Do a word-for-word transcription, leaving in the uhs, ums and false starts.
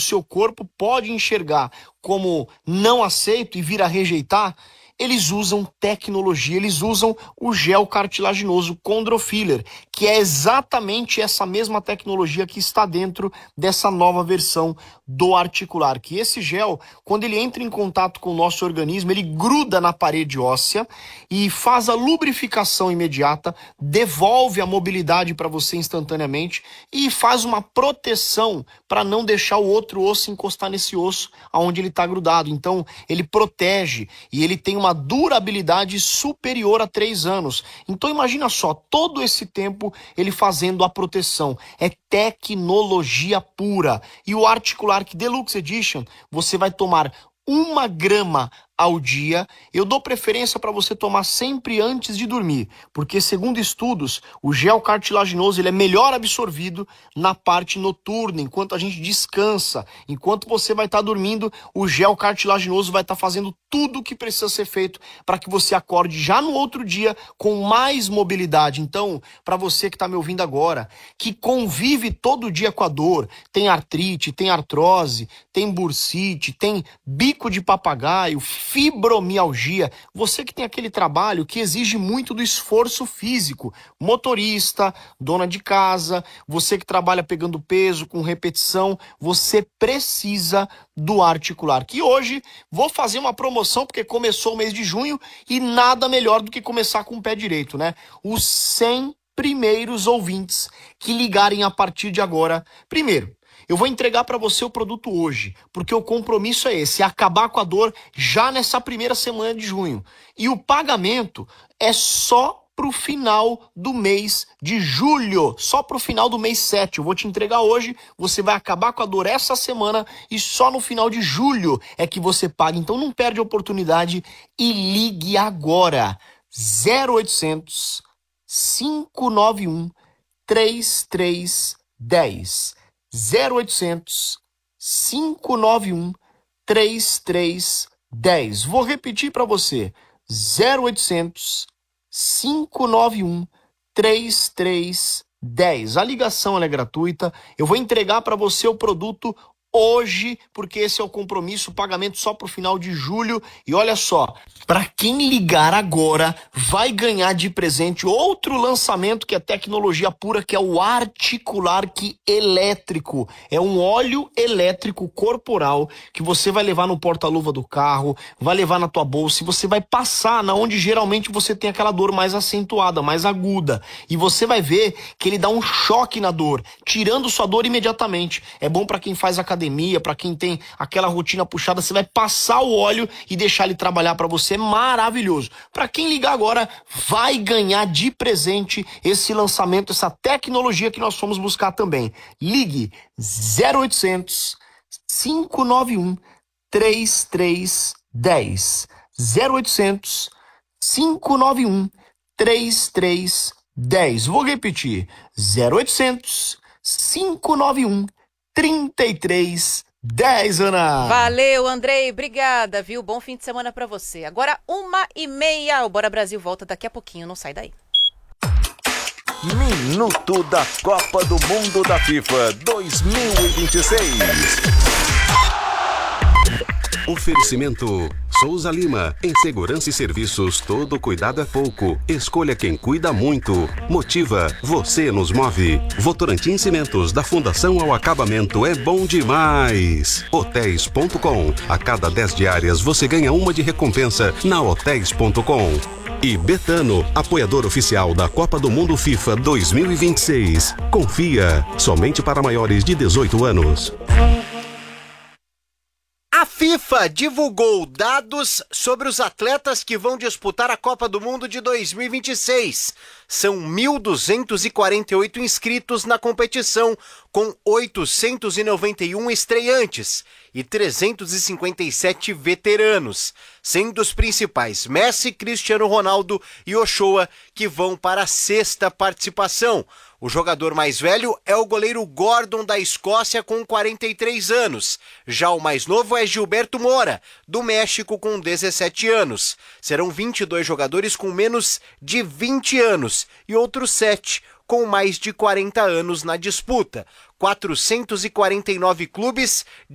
seu corpo pode enxergar como não aceito e vir a rejeitar, eles usam tecnologia, eles usam o gel cartilaginoso Chondrofiller, que é exatamente essa mesma tecnologia que está dentro dessa nova versão do articular. Que esse gel, quando ele entra em contato com o nosso organismo, ele gruda na parede óssea e faz a lubrificação imediata, devolve a mobilidade para você instantaneamente e faz uma proteção para não deixar o outro osso encostar nesse osso onde ele está grudado. Então, ele protege e ele tem uma uma durabilidade superior a três anos. Então imagina só, todo esse tempo ele fazendo a proteção. É tecnologia pura. E o Articular Deluxe Edition, você vai tomar uma grama ao dia. Eu dou preferência para você tomar sempre antes de dormir, porque segundo estudos, o gel cartilaginoso ele é melhor absorvido na parte noturna, enquanto a gente descansa. Enquanto você vai estar tá dormindo, o gel cartilaginoso vai estar tá fazendo tudo o que precisa ser feito para que você acorde já no outro dia com mais mobilidade. Então, para você que está me ouvindo agora, que convive todo dia com a dor, tem artrite, tem artrose, tem bursite, tem bico de papagaio, fibromialgia, você que tem aquele trabalho que exige muito do esforço físico, motorista, dona de casa, você que trabalha pegando peso com repetição, você precisa do Articular, que hoje vou fazer uma promoção porque começou o mês de junho e nada melhor do que começar com o pé direito, né? Os cem primeiros ouvintes que ligarem a partir de agora, primeiro, eu vou entregar para você o produto hoje, porque o compromisso é esse, é acabar com a dor já nessa primeira semana de junho. E o pagamento é só pro final do mês de julho, só pro final do mês sete. Eu vou te entregar hoje, você vai acabar com a dor essa semana e só no final de julho é que você paga. Então não perde a oportunidade e ligue agora. zero oitocentos, cinco nove um, três três um zero. zero oitocentos, cinco nove um, três três um zero. Vou repetir para você. zero oitocentos, cinco nove um, três três um zero. A ligação ela é gratuita. Eu vou entregar para você o produto hoje, porque esse é o compromisso, o pagamento só pro final de julho. E olha só, para quem ligar agora, vai ganhar de presente outro lançamento que é tecnologia pura, que é o Articular Elétrico. É um óleo elétrico corporal que você vai levar no porta-luva do carro, vai levar na tua bolsa e você vai passar na onde geralmente você tem aquela dor mais acentuada, mais aguda. E você vai ver que ele dá um choque na dor, tirando sua dor imediatamente. É bom para quem faz academia, para quem tem aquela rotina puxada, você vai passar o óleo e deixar ele trabalhar para você, é maravilhoso. Para quem ligar agora, vai ganhar de presente esse lançamento, essa tecnologia que nós fomos buscar também. Ligue zero oitocentos, cinco nove um, três três um zero. zero oitocentos, cinco nove um, três três um zero. Vou repetir. zero oitocentos, cinco nove um, trinta e três dez, Ana. Valeu, Andrei. Obrigada, viu? Bom fim de semana pra você. Agora, uma e meia. O Bora Brasil volta daqui a pouquinho. Não sai daí. Minuto da Copa do Mundo da FIFA dois mil e vinte e seis. Oferecimento Souza Lima. Em segurança e serviços, todo cuidado é pouco. Escolha quem cuida muito. Motiva, você nos move. Votorantim Cimentos, da fundação ao acabamento, é bom demais. Hotéis ponto com. A cada dez diárias você ganha uma de recompensa na hotéis ponto com. E Betano, apoiador oficial da Copa do Mundo FIFA dois mil e vinte e seis. Confia, somente para maiores de dezoito anos. A FIFA divulgou dados sobre os atletas que vão disputar a Copa do Mundo de dois mil e vinte e seis. São mil duzentos e quarenta e oito inscritos na competição, com oitocentos e noventa e um estreantes e trezentos e cinquenta e sete veteranos, sendo os principais Messi, Cristiano Ronaldo e Ochoa, que vão para a sexta participação. O jogador mais velho é o goleiro Gordon da Escócia, com quarenta e três anos. Já o mais novo é Gilberto Moura, do México, com dezessete anos. Serão vinte e dois jogadores com menos de vinte anos e outros sete com mais de quarenta anos na disputa. quatrocentos e quarenta e nove clubes